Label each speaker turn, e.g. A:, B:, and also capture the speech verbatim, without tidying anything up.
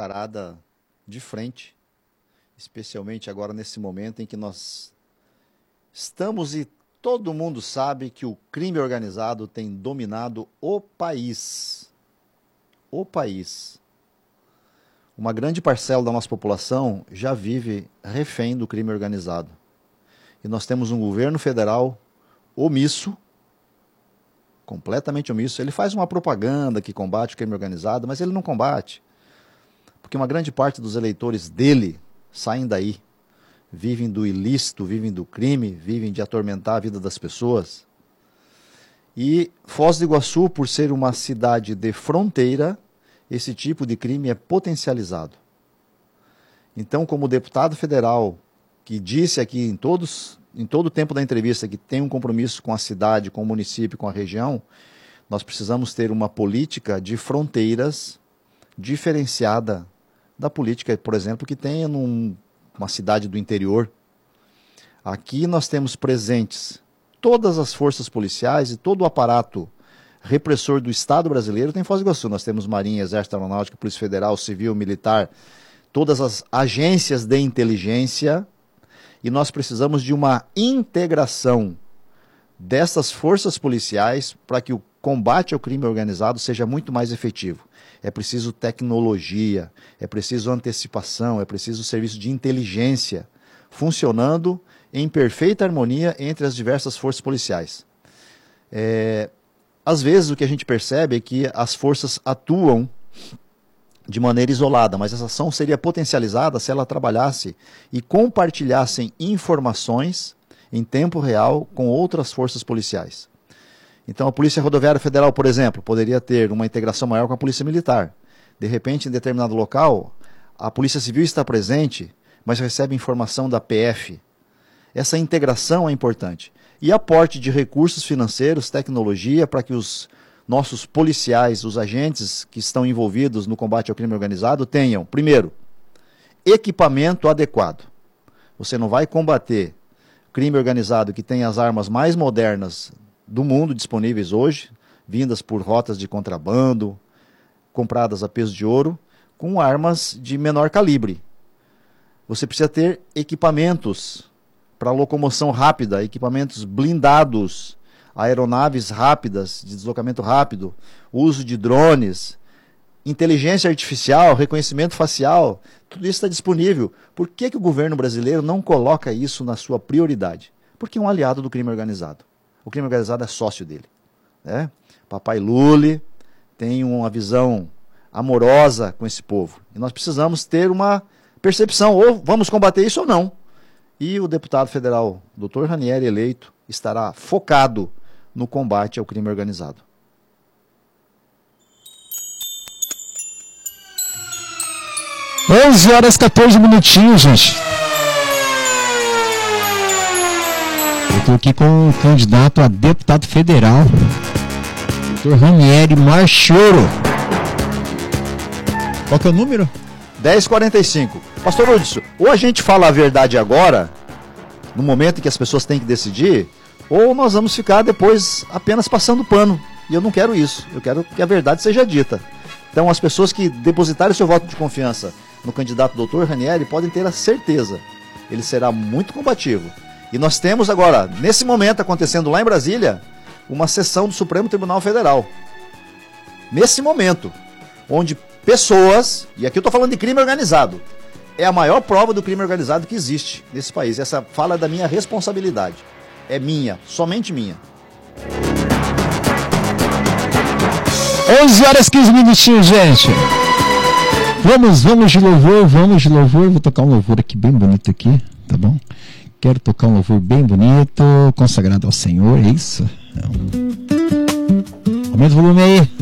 A: encarada de frente, especialmente agora nesse momento em que nós estamos e todo mundo sabe que o crime organizado tem dominado o país. O país. Uma grande parcela da nossa população já vive refém do crime organizado. E nós temos um governo federal omisso, completamente omisso. Ele faz uma propaganda que combate o crime organizado, mas ele não combate. Porque uma grande parte dos eleitores dele saem daí. Vivem do ilícito, vivem do crime, vivem de atormentar a vida das pessoas. E Foz do Iguaçu, por ser uma cidade de fronteira, esse tipo de crime é potencializado. Então, como deputado federal, que disse aqui em, todos, em todo o tempo da entrevista que tem um compromisso com a cidade, com o município, com a região, nós precisamos ter uma política de fronteiras diferenciada da política, por exemplo, que tem num uma cidade do interior. Aqui nós temos presentes todas as forças policiais e todo o aparato repressor do Estado brasileiro tem em Foz do Iguaçu. Nós temos Marinha, Exército, Aeronáutica, Polícia Federal, Civil, Militar, todas as agências de inteligência, e nós precisamos de uma integração dessas forças policiais para que o combate ao crime organizado seja muito mais efetivo. É preciso tecnologia, é preciso antecipação, é preciso serviço de inteligência funcionando em perfeita harmonia entre as diversas forças policiais. É, às vezes o que a gente percebe é que as forças atuam de maneira isolada, mas essa ação seria potencializada se ela trabalhasse e compartilhassem informações em tempo real com outras forças policiais. Então a Polícia Rodoviária Federal, por exemplo, poderia ter uma integração maior com a Polícia Militar. De repente, em determinado local, a Polícia Civil está presente, mas recebe informação da P F. Essa integração é importante. E aporte de recursos financeiros, tecnologia, para que os nossos policiais, os agentes que estão envolvidos no combate ao crime organizado, tenham, primeiro, equipamento adequado. Você não vai combater crime organizado que tem as armas mais modernas do mundo disponíveis hoje, vindas por rotas de contrabando, compradas a peso de ouro, com armas de menor calibre. Você precisa ter equipamentos para locomoção rápida, equipamentos blindados, aeronaves rápidas, de deslocamento rápido, uso de drones, inteligência artificial, reconhecimento facial, tudo isso está disponível. Por que que o governo brasileiro não coloca isso na sua prioridade? Porque é um aliado do crime organizado. O crime organizado é sócio dele. Né? Papai Lula tem uma visão amorosa com esse povo. E nós precisamos ter uma percepção, ou vamos combater isso ou não. E o deputado federal, doutor Ranieri, eleito, estará focado no combate ao crime organizado.
B: onze horas e quatorze minutinhos, gente. Eu estou aqui com o candidato a deputado federal, doutor Ranieri Marchioro. Qual que é o número?
A: dez e quarenta e cinco. Pastor Hudson, ou a gente fala a verdade agora, no momento em que as pessoas têm que decidir, ou nós vamos ficar depois apenas passando pano. E eu não quero isso. Eu quero que a verdade seja dita. Então as pessoas que depositarem seu voto de confiança no candidato doutor Ranieri podem ter a certeza. Ele será muito combativo. E nós temos agora, nesse momento acontecendo lá em Brasília, uma sessão do Supremo Tribunal Federal. Nesse momento, onde pessoas, e aqui eu estou falando de crime organizado, é a maior prova do crime organizado que existe nesse país. Essa fala é da minha responsabilidade. É minha, somente minha.
B: onze horas e quinze minutinhos, gente. Vamos, vamos de louvor, vamos de louvor. Vou tocar um louvor aqui bem bonito aqui, tá bom? Quero tocar um louvor bem bonito, consagrado ao Senhor, é isso? Não. Aumenta o volume aí.